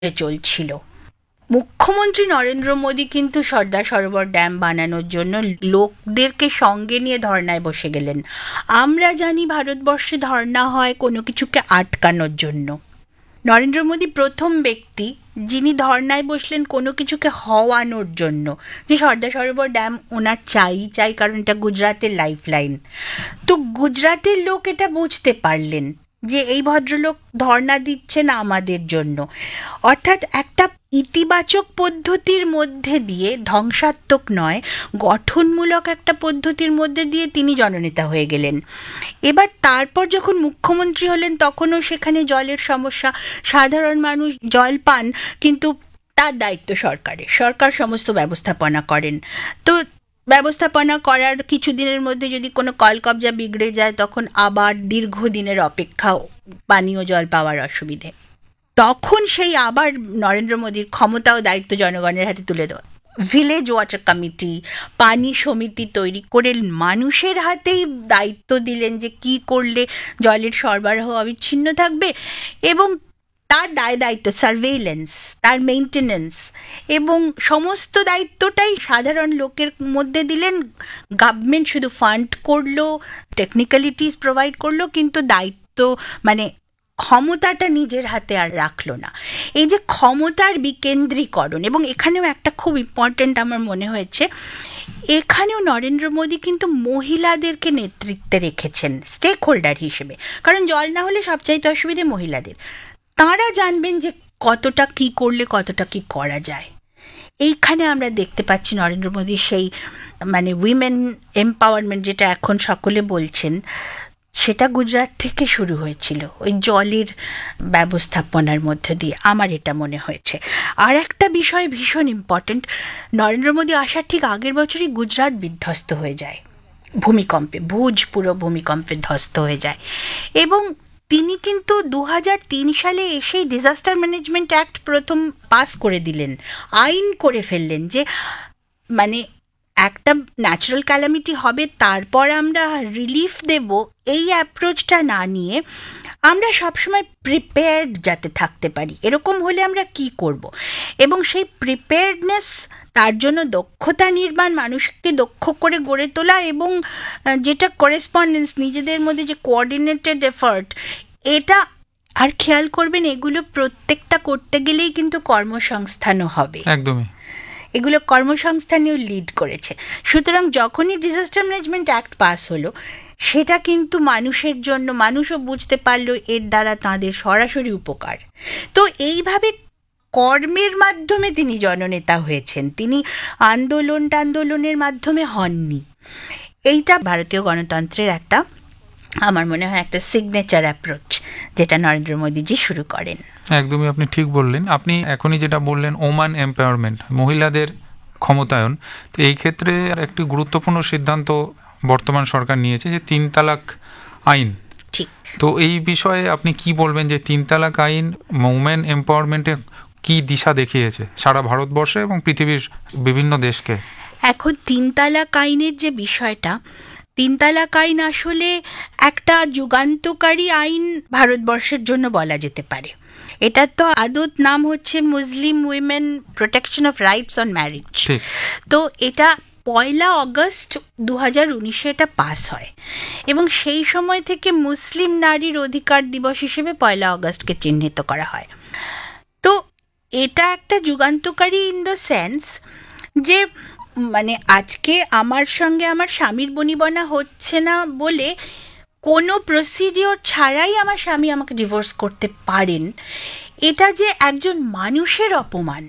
চলছিল। মুখ্যমন্ত্রী নরেন্দ্র মোদী কিন্তু সর্দার সরোবর ড্যাম বানানোর জন্য লোকদেরকে সঙ্গে নিয়ে ধর্নায় বসে গেলেন। আমরা জানি ভারতবর্ষে ধর্না হয় কোনো কিছুকে আটকানোর জন্য। নরেন্দ্র মোদী প্রথম ব্যক্তি যিনি ধর্নায় বসলেন কোনো কিছুকে হওয়ানোর জন্য, যে সর্দার সরোবর ড্যাম ওনার চাই, কারণ এটা গুজরাটের লাইফলাইন। তো গুজরাটের লোক এটা বুঝতে পারলেন যে এই ভদ্রলোক ধর্ণা দিচ্ছেন আমাদের জন্য, অর্থাৎ একটা ইতিবাচক পদ্ধতির মধ্যে দিয়ে, ধ্বংসাত্মক নয়, গঠনমূলক একটা পদ্ধতির মধ্যে দিয়ে তিনি জননেতা হয়ে গেলেন। এবার তারপর যখন মুখ্যমন্ত্রী হলেন তখনও সেখানে জলের সমস্যা, সাধারণ মানুষ জল পান, কিন্তু তার দায়িত্ব সরকারের, সরকার সমস্ত ব্যবস্থাপনা করেন। তো ব্যবস্থাপনা করার কিছুদিনের মধ্যে যদি কোনো কলকবজা বিগড়ে যায় তখন আবার দীর্ঘদিনের অপেক্ষা, পানীয় জল পাওয়ার অসুবিধে। তখন সেই আবার নরেন্দ্র মোদীর ক্ষমতা ও দায়িত্ব জনগণের হাতে তুলে দেওয়া, ভিলেজ ওয়াটার কমিটি, পানি সমিতি তৈরি করে মানুষের হাতেই দায়িত্ব দিলেন যে কি করলে জলের সরবরাহ অবিচ্ছিন্ন থাকবে, এবং তার দায়িত্ব সার্ভেইলেন্স, তার মেইনটেনেন্স, এবং সমস্ত দায়িত্বটাই সাধারণ লোকের মধ্যে দিলেন। গভর্নমেন্ট শুধু ফান্ড করলো, টেকনিক্যালিটিস প্রোভাইড করলো, কিন্তু দায়িত্ব মানে ক্ষমতাটা নিজের হাতে আর রাখলো না। এই যে ক্ষমতার বিকেন্দ্রীকরণ, এবং এখানেও একটা খুব ইম্পর্টেন্ট আমার মনে হয়েছে, এখানেও নরেন্দ্র মোদী কিন্তু মহিলাদেরকে নেতৃত্বে রেখেছেন স্টেক হোল্ডার হিসেবে, কারণ জল না হলে সবচাইতে অসুবিধে মহিলাদের। তাঁরা জানবেন যে কতটা কি করলে কতটা কি করা যায়। এইখানে আমরা দেখতে পাচ্ছি নরেন্দ্র মোদী সেই উইমেন এম্পাওয়ারমেন্ট, যেটা এখন সকলে বলছেন, সেটা গুজরাট থেকে শুরু হয়েছিল ওই জলের ব্যবস্থাপনার মধ্যে দিয়ে, আমার এটা মনে হয়েছে। আর একটা বিষয় ভীষণ ইম্পর্টেন্ট, নরেন্দ্র মোদী আসার ঠিক আগের বছরই গুজরাট বিধ্বস্ত হয়ে যায় ভূমিকম্পে, ভুজ পুরো ভূমিকম্পে ধ্বস্ত হয়ে যায়, এবং তিনি কিন্তু 2003 সালে এসেই ডিজাস্টার ম্যানেজমেন্ট অ্যাক্ট প্রথম পাস করে দিলেন, আইন করে ফেললেন, যে একটা ন্যাচারাল ক্যালামিটি হবে তারপর আমরা রিলিফ দেব, এই অ্যাপ্রোচটা না নিয়ে আমরা সবসময় প্রিপেয়ার্ড যাতে থাকতে পারি, এরকম হলে আমরা কি করব, এবং সেই প্রিপেয়ার্ডনেস, তার জন্য দক্ষতা নির্মাণ, মানুষকে দক্ষ করে গড়ে তোলা, এবং যেটা করেসপন্ডেন্স, নিজেদের মধ্যে যে কোঅর্ডিনেটেড এফার্ট, এটা আর খেয়াল করবেন এগুলো প্রত্যেকটা করতে গেলেই কিন্তু কর্মসংস্থানও হবে। একদমই, এগুলো কর্মসংস্থানেও লিড করেছে। সুতরাং যখনই ডিজাস্টার ম্যানেজমেন্ট অ্যাক্ট পাস হলো, সেটা কিন্তু মানুষের জন্য, মানুষও বুঝতে পারলো এর দ্বারা তাদের সরাসরি উপকার। তো এইভাবে কর্মের মাধ্যমে তিনি জননেতা হয়েছেন, তিনি আন্দোলনের মাধ্যমে হননি। এইটা ভারতীয় গণতন্ত্রের একটা, আমার মনে হয়, একটা সিগনেচার অ্যাপ্রোচ যেটা নরেন্দ্র মোদীজি শুরু করেন। একদমই আপনি ঠিক বললেন। আপনি এখনই যেটা বললেন ওম্যান এম্পাওয়ারমেন্ট, মহিলাদের ক্ষমতায়ন, তো এই ক্ষেত্রে একটি গুরুত্বপূর্ণ সিদ্ধান্ত বর্তমান সরকার নিয়েছে, যে 3 তালাক আইন। ঠিক। তো এই বিষয়ে আপনি কি বলবেন, যে 3 তালাক আইন ওম্যান এম্পাওয়ারমেন্টে কি দিশা দেখিয়েছে সারা ভারতবর্ষে এবং পৃথিবীর বিভিন্ন দেশকে? এখন 3 তালাক আইনের যে বিষয়টা, 3 তালাক আইন আসলে একটা যুগান্তকারী আইন ভারতবর্ষের জন্য বলা যেতে পারে। এটার তো আদত নাম হচ্ছে মুসলিম women protection of rights on marriage. তো এটা 1 অগস্ট 2019 এটা পাস হয়, এবং সেই সময় থেকে মুসলিম নারীর অধিকার দিবস হিসেবে 1 অগস্টকে চিহ্নিত করা হয়। তো এটা একটা যুগান্তকারী ইন দ্য সেন্স যে আজকে আমার সঙ্গে আমার স্বামীর বনিবনা হচ্ছে না বলে কোনো প্রসিডিওর ছাড়াই আমার স্বামী আমাকে ডিভোর্স করতে পারেন, এটা যে একজন মানুষের অপমান,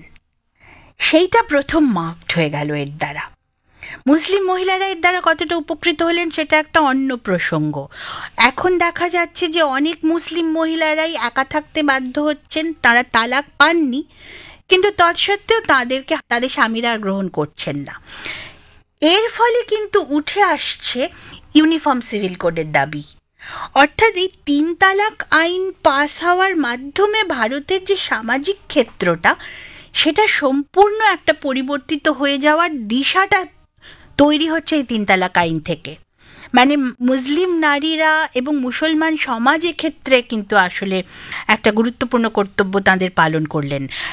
সেইটা প্রথম মার্কড হয়ে গেল এর দ্বারা। মুসলিম মহিলারা এর দ্বারা কতটা উপকৃত হলেন সেটা একটা অন্য প্রসঙ্গ। এখন দেখা যাচ্ছে যে অনেক মুসলিম মহিলারাই একা থাকতে বাধ্য হচ্ছেন, তারা তালাক পাননি, কিন্তু তৎসত্ত্বেও তাদেরকে তাদের স্বামীরা গ্রহণ করছেন না। এর ফলে কিন্তু উঠে আসছে ইউনিফর্ম সিভিল কোডের দাবি, অর্থাৎ এই 3 তালাক আইন পাস হওয়ার মাধ্যমে ভারতের যে সামাজিক ক্ষেত্রটা, সেটা সম্পূর্ণ একটা পরিবর্তিত হয়ে যাওয়ার দিশাটা তৈরি হচ্ছে এই 3 তালাক আইন থেকে। মানে মুসলিম নারীরা এবং মুসলমান সমাজের ক্ষেত্রে কিন্তু আসলে একটা গুরুত্বপূর্ণ কর্তব্য তাঁদের পালন করলেন।